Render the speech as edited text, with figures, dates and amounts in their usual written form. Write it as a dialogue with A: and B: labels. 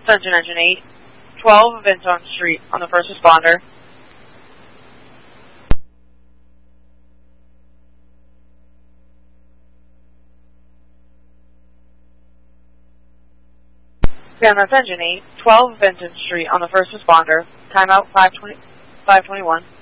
A: Attention Engine 8, 12 Vinton Street on the first responder. Again, that's Engine 8, 12 Vinton Street on the first responder. Timeout 521.